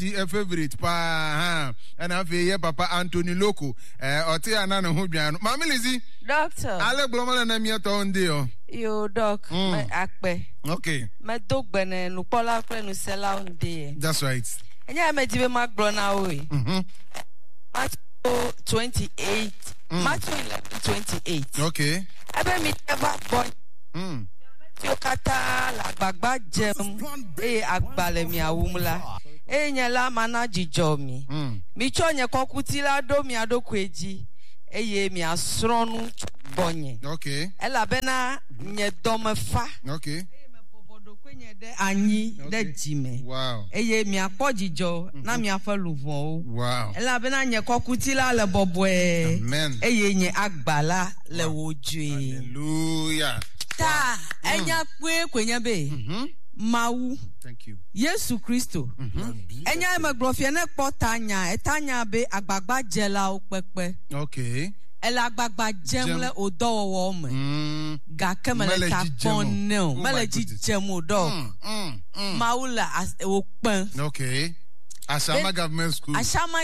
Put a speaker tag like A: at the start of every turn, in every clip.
A: a favorite pa and afi papa Anthony Loco oti ana na ho dwan Mama Lizzie
B: doctor
A: ale glomala na mi aton de o
B: yo doc me akpe
A: okay
B: me dogbene nu pola kle nu sela onde
A: that's right
B: enya me dibe magro na we Matthew 28 Matthew 11:28
A: okay
B: ebe mi ever boy yo kata la gbagba jem agbale mi awumla enyela mana jijo mi mi chonye kokutila do mi adokweji eye mi asronu bonye
A: okay
B: ela bena nye domefa
A: okay
B: bobodo kwenye de anyi de jime
A: wow
B: eye mi apojijo na mi afaluvon
A: wow
B: ela bena nye kokutila le boboe
A: amen
B: eye nye agbala le wojue
A: hallelujah
B: ta enya kwe kwenya be mawu
A: thank you
B: Yesu Kristo enya magrofia ne potanya etanya be agbagba jela opepe
A: okay
B: ela agbagba jemle odowo me ga kemele ta ponne mele jijemu odo maula as open
A: okay Ashama Government School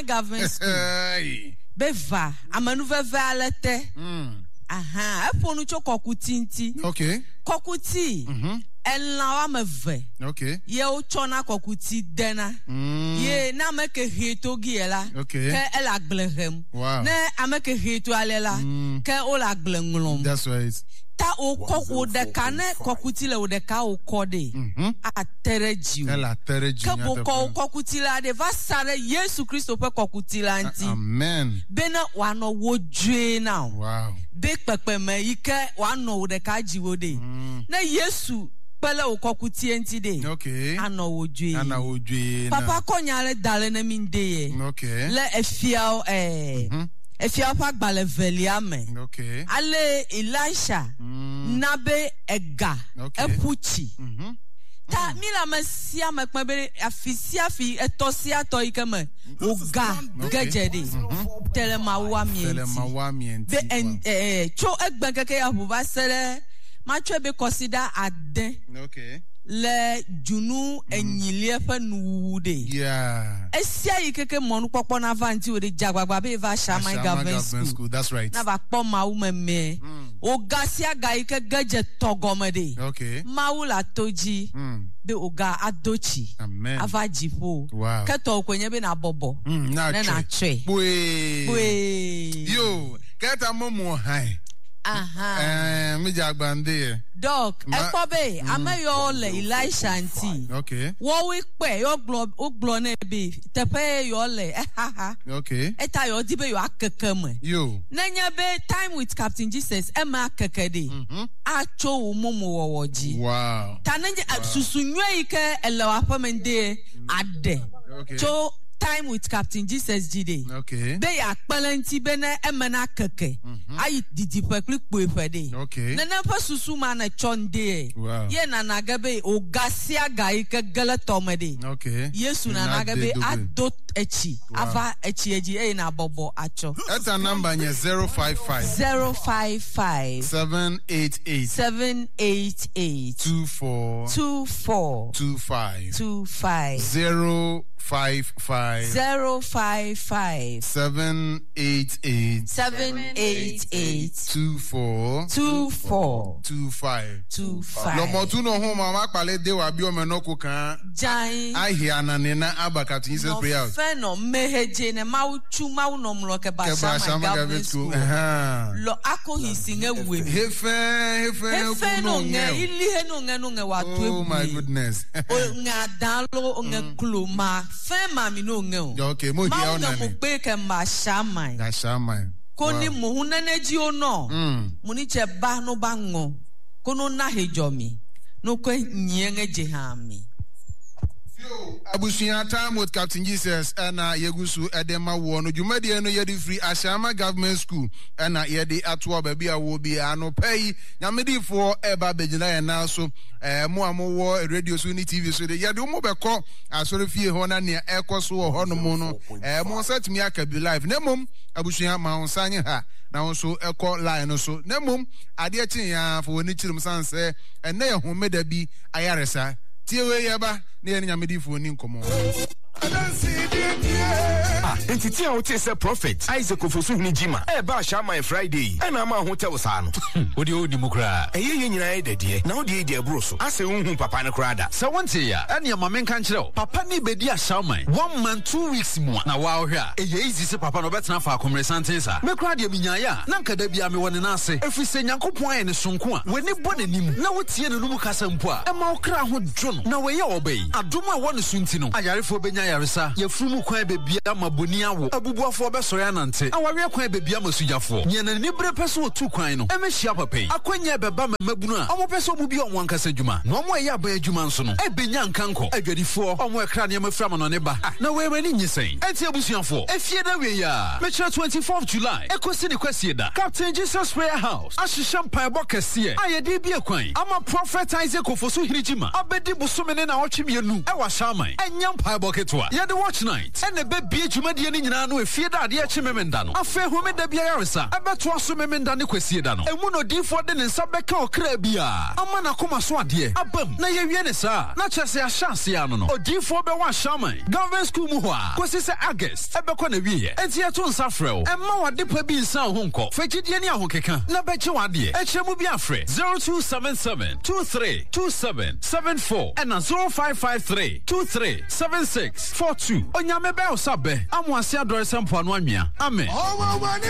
B: beva amanu veve alete efonu cho kokuti nti
A: okay
B: kokuti ela meve
A: okay
B: ye o chona kokuti dena ye na make hito giela
A: okay
B: ke ela glehem
A: wow
B: ne amake hito alela ke o la glenglom
A: that's right
B: ta o koku de kane kokuti le o de ka o kode a tereji
A: ela tereji
B: ke bo kokuti la de va sare Yesu Kristo pe kokuti la nti
A: amen
B: bena wa no wodwe now
A: wow
B: be pepe me ike wa no o de ka jiwo de na Yesu pele okokuti enti de
A: okay
B: ana wodwe papa konyale dale na minde ye
A: okay
B: le efiao efiao pa gbale veliame
A: okay
B: ale Elisha nabe ega epuchi ta mila masia makmebe afisia fi etosia to ikeme oga gejede telema wa mienti be cho egbekeke ya buba sele matwe be consider ade
A: okay
B: le junu enyilie fa nude
A: yeah
B: esia yikeke monu popo na vanti we de jagbagba be va Shama Government School
A: that's right
B: na ba po ma umeme oga sia ga yike geje togomede
A: okay
B: maula toji be oga adochi
A: amen
B: avajipo
A: wow
B: keto kwenye be na bobo
A: na
B: tre
A: yo keta momo hai mi jagbande
B: Doc ekobe amayo le Elisha nti
A: okay
B: wo wi pe yo glo na be tepe yo le
A: okay
B: eta yo dibe yo akekeme
A: yo
B: nanya be time with Captain Jesus ema akekede acho wo momo wowoji
A: wow
B: tananje susunwe ike elewa pamende ade
A: okay
B: cho time with Captain Jesus Jide
A: okay
B: be ya kpalanti be na emena keke ayi didi pekli kpoefede
A: okay
B: na na pa susuma na chonde
A: wow
B: ye na nagabe ogasia gai ke galatomede
A: okay
B: Yesu na nagabe adot echi ava echi eji e na bobo acho
A: eta number nye 055 788 24 25 055 788 24 lo motu no ho mama pale de wa bi o menoko kan
B: jai
A: ahia na ne na abaka to Jesus prayer out
B: fe no meheje ne mauchu mau no mlo ke ba Shama Government School lo ako hisinge we
A: hefe
B: no nge ili he no nge wa to
A: oh my goodness
B: o nga dalo nge kluma fe mami no nge
A: okay mo dia ona
B: ni mo pe ke ma Shama
A: da Shama
B: koni mo hunaneji ono muni che ba no bango kono na hejomi no kwe nyenge jehami
A: Abusuya time with Captain Jesus and Yegusu Edema Wono Jumadi no yedi free Ashama Government School and yedi atwa baby a will be ano pay Yamedi for eba bejina and also mo amo radio so ni TV so de yedi mo beko asori fie hona ne ekoso hono mo no mo set me aka be live nemom abusuya ma onsanye ha na also eko line so nemom ade achi ya for ni chirum sanse ene ye homeda bi ayaresa Tiewe yaba ne nyamedi fo ni nkomo
C: Entity out is a prophet. Isaac Ofosu Nijima. Eba Shama Friday. And I'm a hotel san.
D: What do you Dimukra?
C: A yen idea. Now the idea broso. I say Papa Nakrada.
D: So one day, and your mamma can't tell. Papa ni bedia Shama. 1 month, 2 weeks more. Now wow here. A easy Papa no better for Comresantesa. Mekradia Minya. Nanka debia me one and I say. If we say Yanko Point and Sunkwa. When it bonnet him. Now it's here in Lumukasempua. A Maukra would John. Now we obey. I do my one Suntino. I yarifo Benyarisa. Your Fumu Quabe Biama Buniawo. Abubu for Bessoyanante. Our real Quabe Biama Sujafo. Yan and Nibre Peso 2 Quino. Emma Shapa pay. Aquanya Baba Mabuna. Our Peso will be on 1 Casajuma. No more Yabe Jumanson. A Benyan Kanko. A ready for on where cranium Framan on Eba. No way when you say. And Tiabusian for. If you know we are. Metro 24th July. Equesini Quesieda. Captain Jesus Prayer House. Ashisham Paibocasia. I did be a quain. I'm a prophet Isaac Ofosu Hirijima. I bet the Busumen and our Chimianu. I was Shamai. And young Paiboketwa. You had the watch night. And the baby Jumadian in Yanu. If you had the Chimemendano. A fair woman de Biarisa. I bet was Memendani Quesiedano. And Muno D for den and Sabeka or Krebia. A man Akuma Swadie. A bum. Na Yenesa. Not just a Shansiano. Or D for Bewa Shamai. Government School Muha. Quasisa August. Ebekone. And Tiaton Safro. And Mawa Dipa B. Sao Hunko. Fejidiania Honkeka. Nabechuadi. Echemubiafre. 0277 232774 and 0553 237642. Onyame Bell Sabe. Amwasi Adoresem Pwanwamia. Amen.